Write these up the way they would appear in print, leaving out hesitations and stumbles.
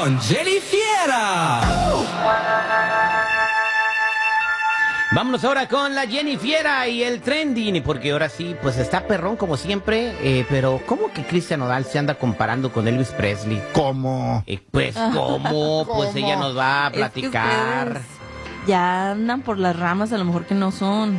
con Jenny Fiera. Vámonos ahora con la Jenny Fiera y el trending, porque ahora sí, pues está perrón como siempre, pero ¿cómo que Cristian Nodal se anda comparando con Elvis Presley? ¿Cómo? Pues ¿cómo? Pues ¿Cómo? ella nos va a Es que platicar. ustedes ya andan por las ramas, a lo mejor que no son.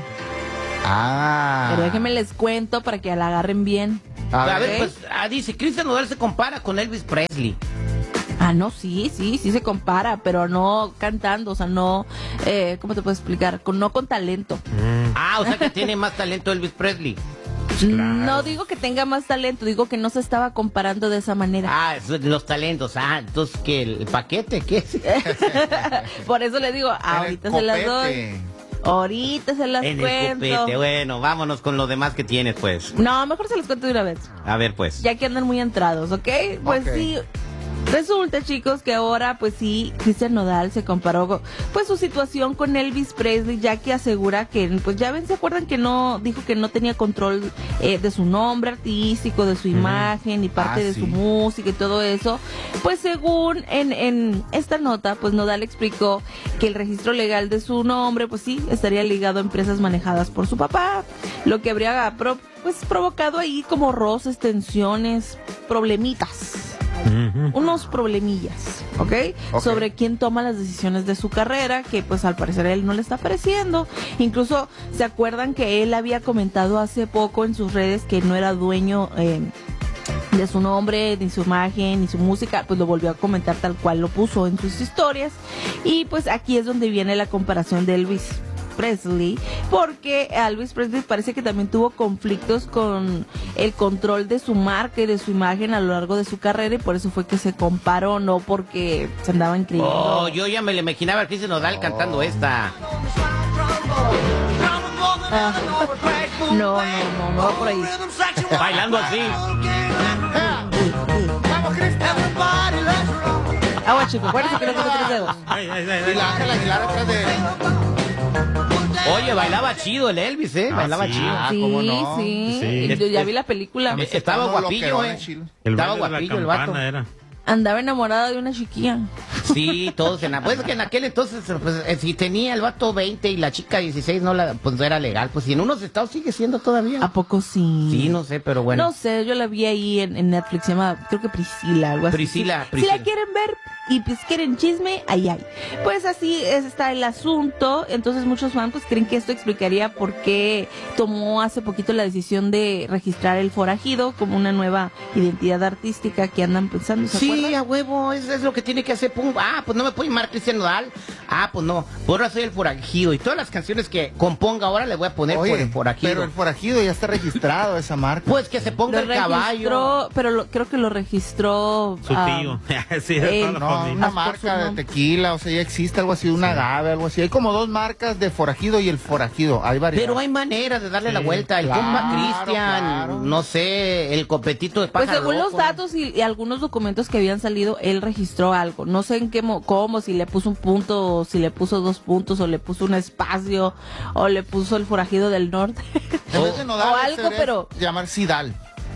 Pero déjenme les cuento para que la agarren bien. A ver, pues dice, Cristian Nodal se compara con Elvis Presley. No, sí se compara, pero no cantando, o sea, no, ¿cómo te puedo explicar? No con talento. O sea que tiene más talento Elvis Presley. No digo que tenga más talento, digo que no se estaba comparando de esa manera. Los talentos. Entonces, ¿qué? ¿El paquete? ¿Qué es? Por eso le digo, ahorita se las doy. Ahorita se las En cuento. el copete. Bueno, vámonos con lo demás que tienes, pues. No, mejor se las cuento de una vez. A ver, pues. Ya que andan muy entrados, ¿ok? Pues sí. Resulta, chicos, que ahora, pues sí, Cristian Nodal se comparó, pues, su situación con Elvis Presley, ya que asegura que, pues, ya ven, ¿se acuerdan que dijo que no tenía control de su nombre artístico, de su imagen y parte de su música y todo eso? Pues, según en esta nota, pues, Nodal explicó que el registro legal de su nombre, pues sí, estaría ligado a empresas manejadas por su papá, lo que habría, provocado ahí como roces, tensiones, problemitas. Unos problemillas, ¿ok? Sobre quién toma las decisiones de su carrera, que pues al parecer a él no le está pareciendo. Incluso se acuerdan que él había comentado hace poco en sus redes que no era dueño de su nombre, ni su imagen, ni su música, pues lo volvió a comentar tal cual lo puso en sus historias. Y pues aquí es donde viene la comparación de Elvis Presley, porque Elvis Presley parece que también tuvo conflictos con el control de su marca y de su imagen a lo largo de su carrera, y por eso fue que se comparó, no porque se andaban creyendo. Yo ya me le imaginaba a Cristian Nodal cantando esta. No va por ahí. Bailando así. ¡Vamos, Cristian! Agua, chico, acuérdense que no tiene 3 dedos. Y la Ángela Aguilar atrás de... Oye, bailaba chido el Elvis, bailaba chido. Sí, ¿cómo no? sí. Yo ya vi la película. Estaba guapillo, Estaba guapillo el vato. Andaba enamorada de una chiquilla. Sí, todos pues que en aquel entonces, pues, si tenía el vato 20 y la chica 16, pues no era legal. Pues si en unos estados sigue siendo todavía. ¿A poco sí? Sí, no sé, pero bueno. No sé, yo la vi ahí en Netflix, se llama, creo que Priscila, algo así. Priscila. Si la quieren ver y pues quieren chisme, ahí hay. Pues así está el asunto. Entonces muchos fans pues creen que esto explicaría por qué tomó hace poquito la decisión de registrar el forajido como una nueva identidad artística que andan pensando, ¿se acuerdan? Sí, a huevo, eso es lo que tiene que hacer. Pum. Pues no me puedo llamar Cristian Nodal. Pues no. Por ahora soy el forajido. Y todas las canciones que componga ahora le voy a poner por el forajido. Pero el forajido ya está registrado, esa marca. Pues que se ponga el caballo. Pero creo que lo registró su tío. Sí, una marca de tequila, o sea, ya existe algo así, una agave, algo así. Hay como 2 marcas de forajido y el forajido. Hay varias. Pero hay maneras de darle la vuelta. El compa Cristian, no sé, el copetito de pájaro. Pues según loco, los datos y algunos documentos que habían salido, él registró algo. No sé en cómo, si le puso un punto, o si le puso 2 puntos, o le puso un espacio, o le puso el forajido del norte. En vez de Nodal, o algo, pero llamar Sidal.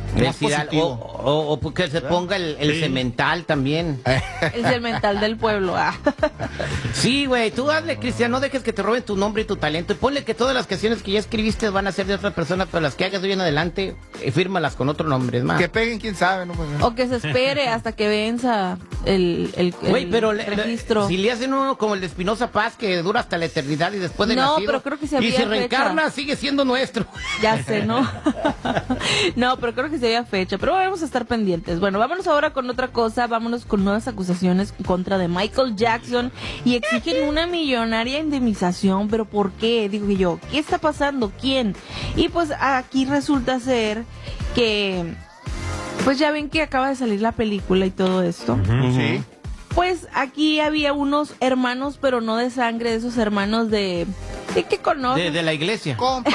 O porque se ponga el cemental también. el cemental del pueblo. Sí, güey, tú hazle, Cristian, no dejes que te roben tu nombre y tu talento. Y ponle que todas las canciones que ya escribiste van a ser de otra persona, pero las que hagas de hoy en adelante, fírmalas con otro nombre, es más. Que peguen, quién sabe, ¿no? Pues, o que se espere hasta que venza el registro. Si le hacen uno como el de Espinosa Paz, que dura hasta la eternidad y después de nacido, pero creo que se había y se reencarna, sigue siendo nuestro. Ya sé, ¿no? No, pero creo que se había fecha, pero vamos a estar pendientes. Bueno, vámonos ahora con otra cosa, vámonos con nuevas acusaciones en contra de Michael Jackson y exigen una millonaria indemnización, pero ¿por qué? Digo yo, ¿qué está pasando? ¿Quién? Y pues aquí resulta ser que, pues ya ven que acaba de salir la película y todo esto. Sí. Pues aquí había unos hermanos, pero no de sangre, de esos hermanos ¿de qué conoces? De la iglesia. Compas.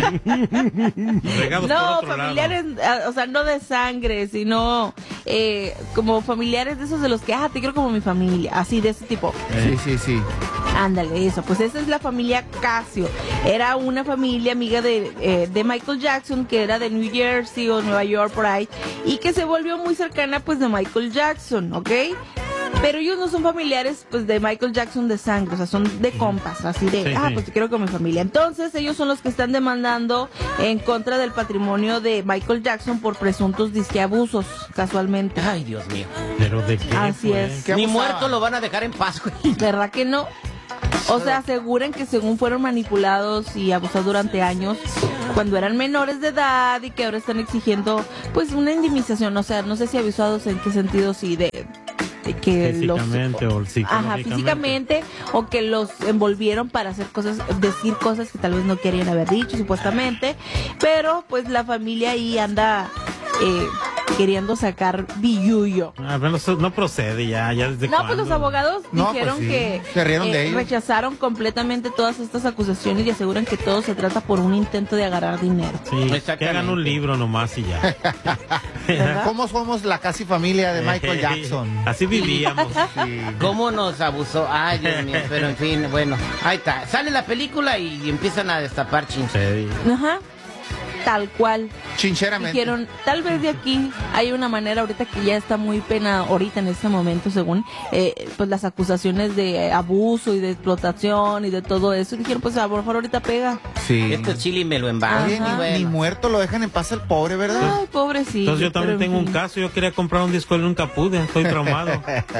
No, familiares, o sea, no de sangre, sino como familiares de esos de los que, te quiero como mi familia, así de ese tipo. Sí. Ándale, eso, pues esa es la familia Casio. Era una familia amiga de Michael Jackson, que era de New Jersey o Nueva York, por ahí, y que se volvió muy cercana, pues, de Michael Jackson, ¿ok? Pero ellos no son familiares, pues, de Michael Jackson de sangre, o sea, son de compas, así de, Sí, sí. pues te quiero con mi familia. Entonces, ellos son los que están demandando en contra del patrimonio de Michael Jackson por presuntos disqueabusos, casualmente. Ay, Dios mío. ¿Pero de qué? Así pues? es. ¿Qué Ni abusaba? muerto lo van a dejar en paz, güey. ¿Verdad que no? O sea, aseguran que según fueron manipulados y abusados durante años cuando eran menores de edad y que ahora están exigiendo pues una indemnización, o sea, no sé si abusados en qué sentido, si de que Físicamente o psicológicamente. físicamente, o que los envolvieron para hacer cosas, decir cosas que tal vez no querían haber dicho supuestamente, pero pues la familia ahí anda queriendo sacar billuyo. Ah, bueno, eso no procede ya desde No, pues cuándo. los abogados No, dijeron pues sí, que se rieron de ellos. rechazaron completamente todas estas acusaciones y aseguran que todo se trata por un intento de agarrar dinero. Sí, que Exactamente. hagan un libro nomás y ya. ¿Verdad? ¿Cómo somos la casi familia de Michael Jackson? Así vivíamos. Sí. ¿Cómo nos abusó? Ay, Dios mío, pero en fin, bueno, ahí está. Sale la película y empiezan a destapar chinches. Sí. Ajá. Tal cual. Chincheramente. Dijeron, tal vez de aquí hay una manera ahorita que ya está muy pena ahorita en este momento, según pues las acusaciones de abuso y de explotación y de todo eso. Y dijeron, pues a lo mejor ahorita pega. Sí. Esto es chile y me lo embargo. Oye, Ajá. ni muerto lo dejan en paz al pobre, ¿verdad? Ay, pobrecito. Entonces yo también pero en tengo un fin. caso. Yo quería comprar un disco y nunca pude. Estoy traumado.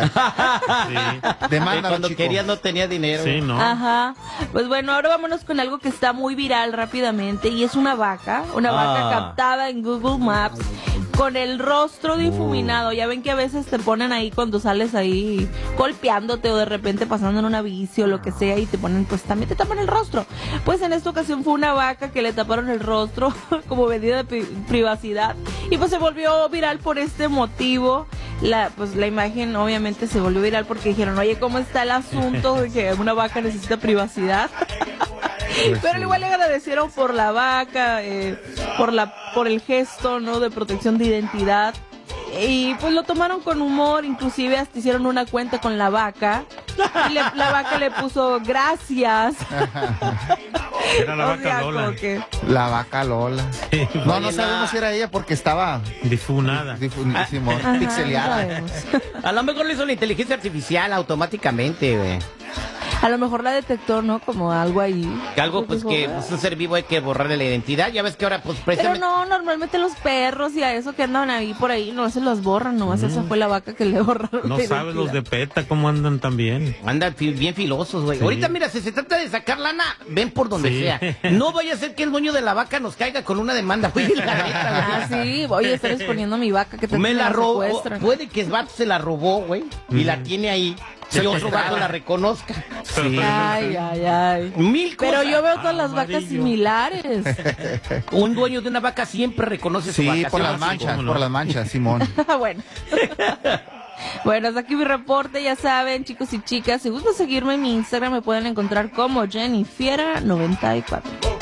Sí, Demándalo, Cuando chico. quería no tenía dinero. sí, no. Ajá. Pues bueno, ahora vámonos con algo que está muy viral rápidamente y es una vaca captada en Google Maps con el rostro difuminado. Ya ven que a veces te ponen ahí cuando sales ahí golpeándote o de repente pasando en una bici o lo que sea y te ponen, pues también te tapan el rostro. Pues en esta ocasión fue una vaca que le taparon el rostro como medida de privacidad y pues se volvió viral por este motivo. La imagen obviamente se volvió viral porque dijeron, oye, ¿cómo está el asunto de que una vaca necesita privacidad? Pero igual le agradecieron por la vaca, por el gesto, ¿no? De protección de identidad. Y pues lo tomaron con humor, inclusive hasta hicieron una cuenta con la vaca. Y la vaca le puso gracias. Era la O vaca sea, Lola. como que- La vaca Lola. No, Oye, no sabemos si era ella porque estaba Difunada. Simón, Ajá, no pixeleada. sabemos. A lo mejor lo hizo la inteligencia artificial automáticamente, güey. A lo mejor la detectó, ¿no? Como algo ahí. Que algo, pues, que Dijo, pues, un ser vivo hay que borrarle la identidad. Ya ves que ahora, pues, Pero precisamente... no, normalmente los perros y a eso que andan ahí por ahí no se los borran, nomás esa fue la vaca que le borraron. No la sabes los de identidad. PETA cómo andan también. Andan bien filosos, güey. Sí. Ahorita, mira, si se trata de sacar lana, ven por donde Sí. sea. No vaya a ser que el dueño de la vaca nos caiga con una demanda, güey. La neta, güey. Ah, sí, voy a estar exponiendo a mi vaca que Me la robó. secuestran. Puede que el vato se la robó, güey. Y la tiene ahí. Y otro vato la reconozca. Sí. Ay, ay, ay. Mil cosas. Pero yo veo todas las vacas Amarillo. similares. Un dueño de una vaca siempre reconoce su Sí, vaca. por ¿sí o las no? manchas, cómo no. por las manchas, Simón. Bueno. Bueno, hasta aquí mi reporte, ya saben, chicos y chicas, si gustan seguirme en mi Instagram me pueden encontrar como Jennifiera94.